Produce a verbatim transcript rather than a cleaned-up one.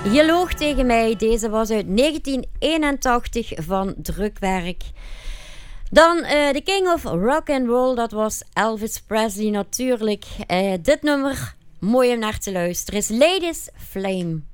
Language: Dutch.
Je loog tegen mij. Deze was uit negentien eenentachtig van Drukwerk. Dan uh, de King of Rock and Roll. Dat was Elvis Presley natuurlijk. Uh, dit nummer, mooi om naar te luisteren, is Ladies Flame.